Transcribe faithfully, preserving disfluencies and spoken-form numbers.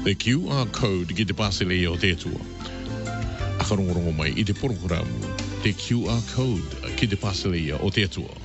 Le Q R code ki te pasele o te tua. Akarongorongo mai i te programu. Te Q R code ki te pasele o te tua.